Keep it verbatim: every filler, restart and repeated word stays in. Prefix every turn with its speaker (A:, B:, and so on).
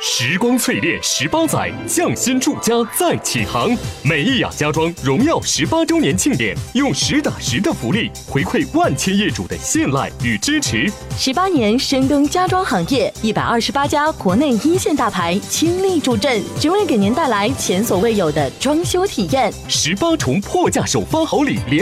A: 时光淬炼十八载，匠心住家再起航。美意雅家装荣耀十八周年庆典，用实打实的福利回馈万千业主的信赖与支持。
B: 十八年深耕家装行业，一百二十八家国内一线大牌倾力助阵，只为给您带来前所未有的装修体验。
A: 十八重破价首发好礼连